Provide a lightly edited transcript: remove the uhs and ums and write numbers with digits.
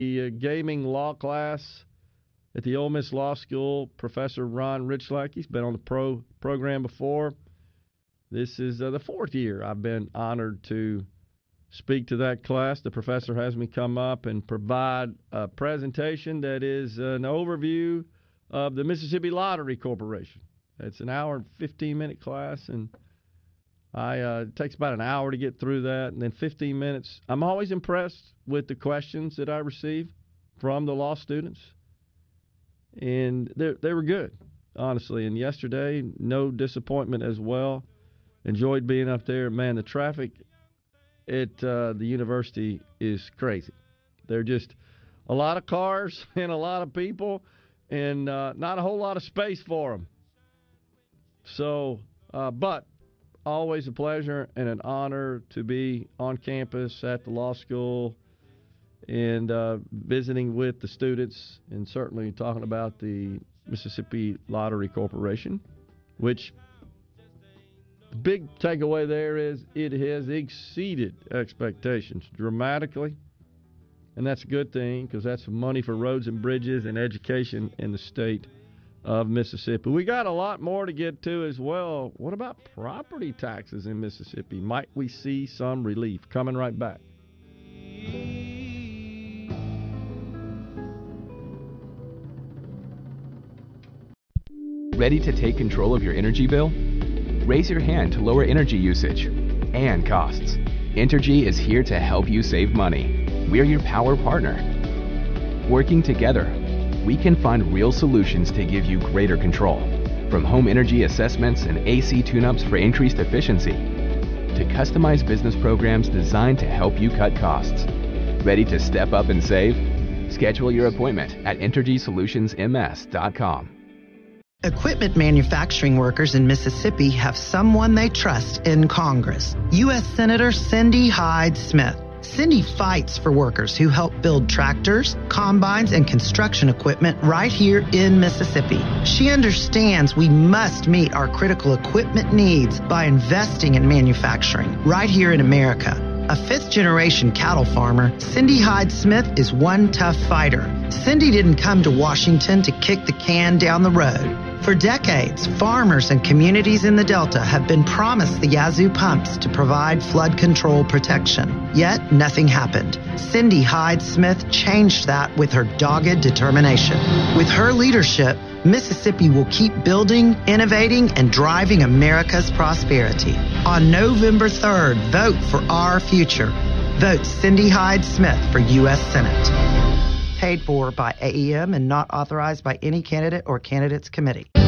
the gaming law class at the Ole Miss Law School, Professor Ron Richlack. He's been on the program before. This is the fourth year I've been honored to speak to that class. The professor has me come up and provide a presentation that is an overview of the Mississippi Lottery Corporation. It's an hour and 15-minute class, and it takes about an hour to get through that, and then 15 minutes. I'm always impressed with the questions that I receive from the law students, and they were good, honestly. And yesterday, no disappointment as well. Enjoyed being up there. Man, the traffic at the university is crazy. There are just a lot of cars and a lot of people, and not a whole lot of space for them. So, but always a pleasure and an honor to be on campus at the law school and visiting with the students, and certainly talking about the Mississippi Lottery Corporation, which the big takeaway there is it has exceeded expectations dramatically, and that's a good thing because that's money for roads and bridges and education in the state of Mississippi. We got a lot more to get to as well. What about property taxes in Mississippi? Might we see some relief? Coming right back. Ready to take control of your energy bill? Raise your hand to lower energy usage and costs. Entergy is here to help you save money. We're your power partner. Working together, we can find real solutions to give you greater control. From home energy assessments and AC tune-ups for increased efficiency, to customized business programs designed to help you cut costs. Ready to step up and save? Schedule your appointment at EnergySolutionsMS.com. Equipment manufacturing workers in Mississippi have someone they trust in Congress. U.S. Senator Cindy Hyde-Smith. Cindy fights for workers who help build tractors, combines, and construction equipment right here in Mississippi. She understands we must meet our critical equipment needs by investing in manufacturing right here in America. A fifth-generation cattle farmer, Cindy Hyde-Smith is one tough fighter. Cindy didn't come to Washington to kick the can down the road. For decades, farmers and communities in the Delta have been promised the Yazoo pumps to provide flood control protection. Yet, nothing happened. Cindy Hyde-Smith changed that with her dogged determination. With her leadership, Mississippi will keep building, innovating, and driving America's prosperity. On November 3rd, vote for our future. Vote Cindy Hyde-Smith for U.S. Senate. Paid for by AEM and not authorized by any candidate or candidates committee.